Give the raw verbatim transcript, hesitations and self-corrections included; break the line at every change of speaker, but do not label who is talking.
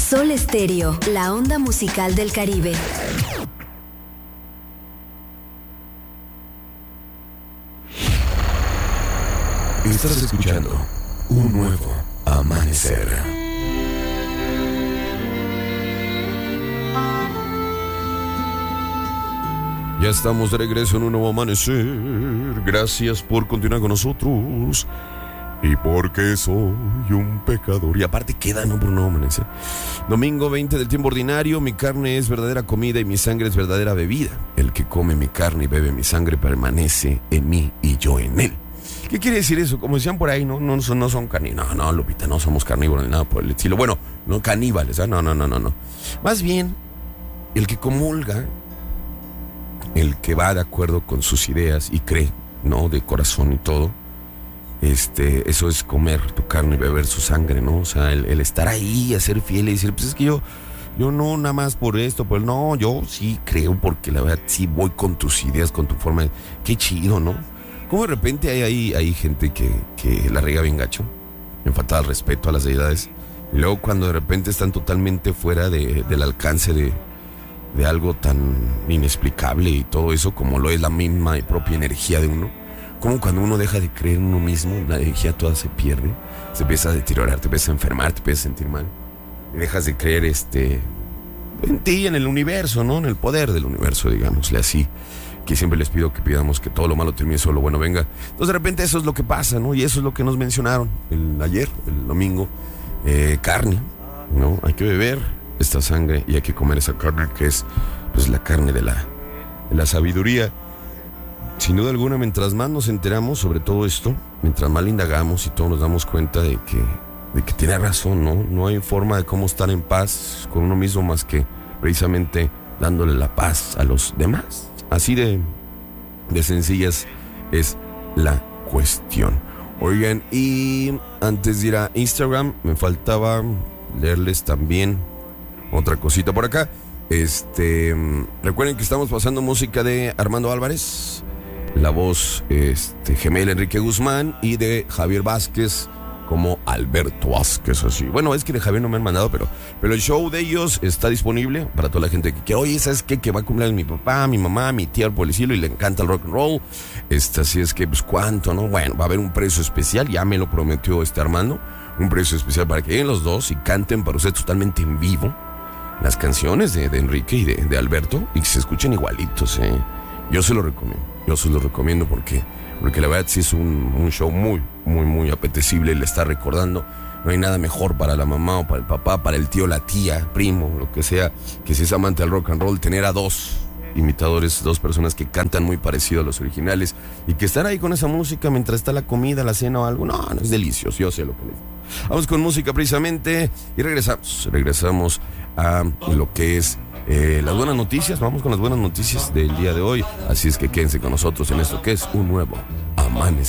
Sol Estéreo, la onda musical del Caribe.
Estás escuchando un nuevo amanecer. Ya estamos de regreso en un nuevo amanecer. Gracias por continuar con nosotros. Y porque soy un pecador. Y aparte queda, no por un nuevo amanecer. Domingo veinte del tiempo ordinario. Mi carne es verdadera comida y mi sangre es verdadera bebida. El que come mi carne y bebe mi sangre permanece en mí y yo en él. ¿Qué quiere decir eso? Como decían por ahí, no, no, son, no son caníbales. No, no, Lupita, no somos carnívoros ni nada por el estilo. Bueno, no caníbales, ¿eh? no, no, no, no, no. Más bien, el que comulga, el que va de acuerdo con sus ideas y cree, ¿no? De corazón y todo, este, eso es comer tu carne y beber su sangre, ¿no? O sea, el, el estar ahí, a ser fiel y decir, pues es que yo, yo no nada más por esto, pues no, yo sí creo porque la verdad sí voy con tus ideas, con tu forma de... Qué chido, ¿no? Como de repente hay ahí hay gente que, que la riega bien gacho, en falta de respeto a las deidades, y luego cuando de repente están totalmente fuera de, del alcance de, de algo tan inexplicable y todo eso, como lo es la misma y propia energía de uno, como cuando uno deja de creer en uno mismo, la energía toda se pierde, se empieza a deteriorar, te empieza a enfermar, te empieza a sentir mal, y dejas de creer este en ti, en el universo, ¿no? En el poder del universo, digámosle así. Que siempre les pido que pidamos que todo lo malo termine, solo lo bueno venga. Entonces de repente eso es lo que pasa, ¿no? Y eso es lo que nos mencionaron el ayer, el domingo. Eh, carne, ¿no? Hay que beber esta sangre y hay que comer esa carne que es, pues, la carne de la, de la sabiduría. Sin duda alguna, mientras más nos enteramos sobre todo esto, mientras más le indagamos y todos nos damos cuenta de que, de que tiene razón, ¿no? No hay forma de cómo estar en paz con uno mismo más que precisamente dándole la paz a los demás. Así de, de sencillas es la cuestión. Oigan, y antes de ir a Instagram, me faltaba leerles también otra cosita por acá. Este, recuerden que estamos pasando música de Armando Álvarez, la voz este, gemela Enrique Guzmán, y de Javier Vázquez como Alberto Vázquez, así. Bueno, es que de Javier no me han mandado, pero, pero el show de ellos está disponible para toda la gente que quiere. Oye, ¿sabes qué? Que va a cumplir mi papá, mi mamá, mi tía, por el cielo, y le encanta el rock and roll. Este, así es que, pues, ¿cuánto, no? Bueno, va a haber un precio especial, ya me lo prometió este Armando. Un precio especial para que lleguen los dos y canten para ustedes totalmente en vivo las canciones de, de Enrique y de, de Alberto, y que se escuchen igualitos, ¿eh? Yo se lo recomiendo, yo se lo recomiendo porque... Porque la verdad sí es un, un show muy, muy, muy apetecible. Le está recordando, no hay nada mejor para la mamá o para el papá, para el tío, la tía, primo, lo que sea, que si es amante del rock and roll, tener a dos imitadores, dos personas que cantan muy parecido a los originales y que están ahí con esa música mientras está la comida, la cena o algo. No, no es delicioso, yo sé lo que les digo. Vamos con música precisamente y regresamos, regresamos a lo que es Eh, las buenas noticias. Vamos con las buenas noticias del día de hoy. Así es que quédense con nosotros en esto que es un nuevo amanecer.